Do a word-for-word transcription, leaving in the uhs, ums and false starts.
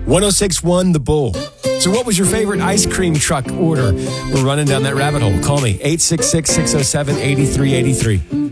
one oh six one The Bull. So what was your favorite ice cream truck order? We're running down that rabbit hole. Call me, eight six six, six oh seven, eight three eight three.